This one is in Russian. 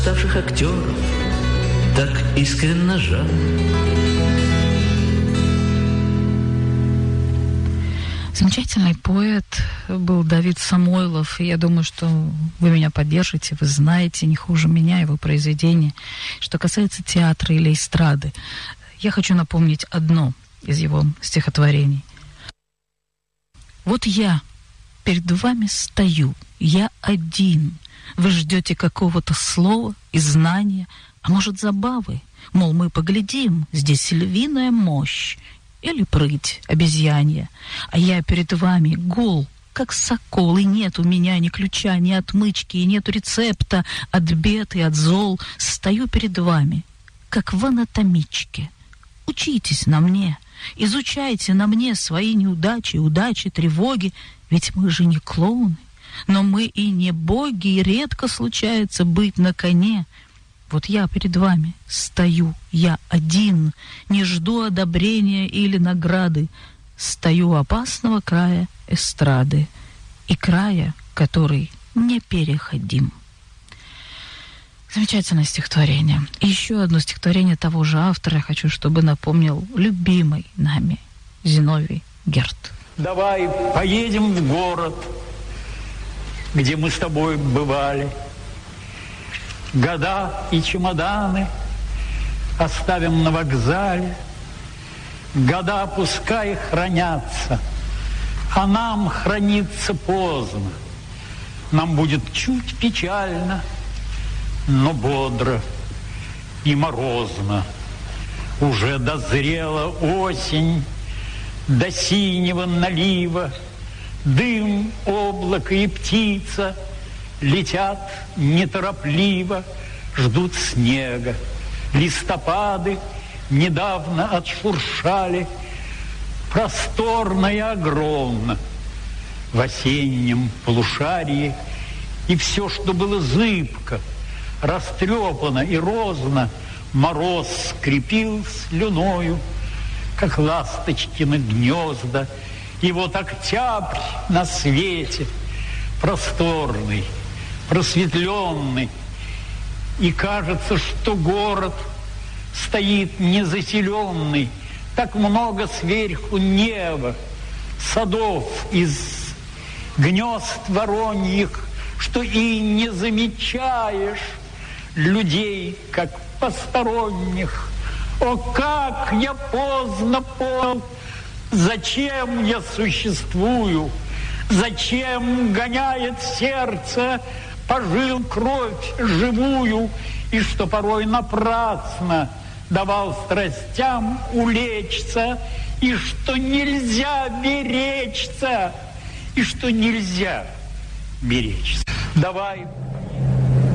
ставших актеров так искренне жаль. Замечательный поэт был Давид Самойлов, и я думаю, что вы меня поддержите, вы знаете не хуже меня его произведения. Что касается театра или эстрады, я хочу напомнить одно из его стихотворений. «Вот я перед вами стою, я один. Вы ждете какого-то слова и знания, а может, забавы? Мол, мы поглядим, здесь львиная мощь или прыть обезьянья. А я перед вами гол, как сокол, и нет у меня ни ключа, ни отмычки, и нету рецепта от бед и от зол. Стою перед вами, как в анатомичке. Учитесь на мне, изучайте на мне свои неудачи, удачи, тревоги, ведь мы же не клоуны, но мы и не боги, и редко случается быть на коне. Вот я перед вами стою, я один, не жду одобрения или награды, стою у опасного края эстрады и края, который непереходим». Замечательное стихотворение. И еще одно стихотворение того же автора я хочу, чтобы напомнил любимый нами Зиновий Герд. Давай поедем в город, где мы с тобой бывали. Года и чемоданы оставим на вокзале. Года пускай хранятся, а нам храниться поздно. Нам будет чуть печально, но бодро и морозно. Уже дозрела осень до синего налива. Дым, облако и птица летят неторопливо, ждут снега. Листопады недавно отшуршали, просторно и огромно в осеннем полушарии. И все, что было зыбко, растрепано и розно, мороз скрепил слюною, как ласточкины гнезда. И вот октябрь на свете, просторный, просветленный, и кажется, что город стоит незаселенный. Так много сверху неба, садов из гнезд вороньих, что и не замечаешь людей, как посторонних. О, как я поздно понял, зачем я существую, зачем гоняет сердце по жил кровь живую, и что порой напрасно давал страстям улечься, и что нельзя беречься, и что нельзя беречься. Давай